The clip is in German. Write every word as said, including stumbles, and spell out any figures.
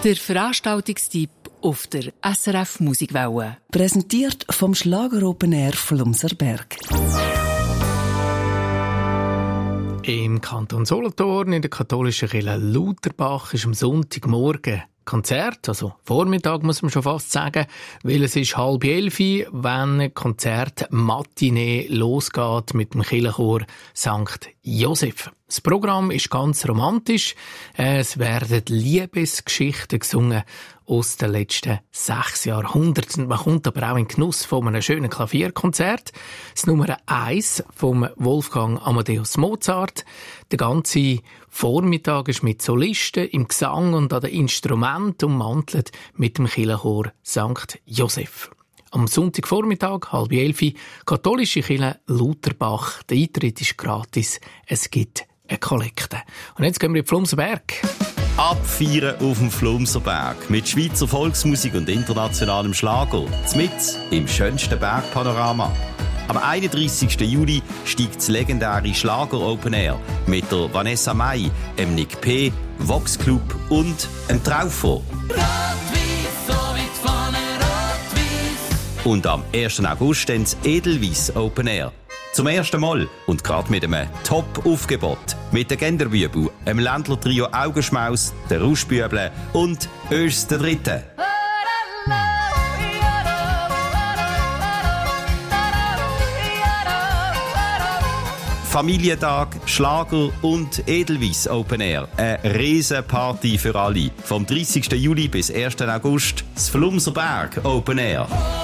Der Veranstaltungstipp auf der S R F Musikwelle. Präsentiert vom Schlager Open Air Flumserberg. Im Kanton Solothurn in der katholischen Kirche Lutherbach ist am Sonntagmorgen Konzert, also Vormittag muss man schon fast sagen, weil es ist halb elf, wenn ein Konzert Matinee losgeht mit dem Kirchenchor Sankt Joseph. Das Programm ist ganz romantisch. Es werden Liebesgeschichten gesungen aus den letzten sechs Jahrhunderten. Man kommt aber auch in Genuss von einem schönen Klavierkonzert. Das Nummer eins vom Wolfgang Amadeus Mozart. Der ganze Vormittag ist mit Solisten im Gesang und an den Instrumenten ummantelt mit dem Kirchenchor Sankt Joseph. Am Sonntagvormittag, halb elf, katholische Kirche Lutherbach. Der Eintritt ist gratis. Es gibt eine Kollekte. Und jetzt gehen wir in den Flumserberg. Abfeiern auf dem Flumserberg mit Schweizer Volksmusik und internationalem Schlager. Zmitz im schönsten Bergpanorama. Am einunddreissigsten Juli steigt das legendäre Schlager Open Air mit der Vanessa Mai, dem Nick P., Vox Club und dem Traufer. Und am ersten August dann das Edelweiss Open Air. Zum ersten Mal und gerade mit einem Top-Aufgebot. Mit den Genderbübel, dem Ländler-Trio Augenschmaus, der Rauschbüble und Ös der Dritte. Familientag, Schlager und Edelweiss Open Air. Eine Riesenparty für alle. Vom dreißigsten Juli bis ersten August das Flumserberg Open Air.